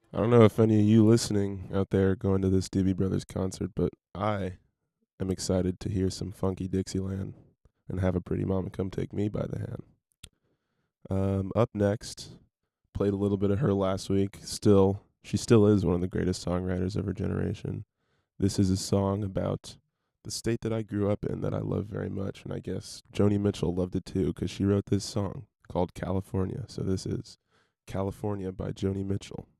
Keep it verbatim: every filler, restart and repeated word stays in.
I don't know if any of you listening out there are going to this Doobie Brothers concert, but I am excited to hear some funky Dixieland and have a pretty mama come take me by the hand. Um, up next, played a little bit of her last week. Still, she still is one of the greatest songwriters of her generation. This is a song about the state that I grew up in that I love very much, and I guess Joni Mitchell loved it too because she wrote this song called California. So this is California by Joni Mitchell.